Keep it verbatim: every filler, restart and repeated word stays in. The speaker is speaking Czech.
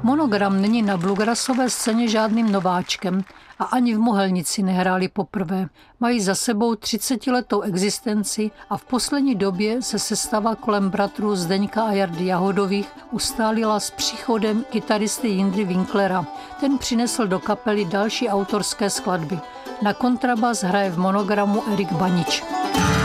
Monogram není na bluegrassové scéně žádným nováčkem a ani v Mohelnici nehráli poprvé. Mají za sebou třicetiletou existenci a v poslední době se sestava kolem bratrů Zdeňka a Jardy Jahodových ustálila s příchodem kytaristy Jindry Winklera. Ten přinesl do kapely další autorské skladby. Na kontrabas hraje v Monogramu Erik Banič.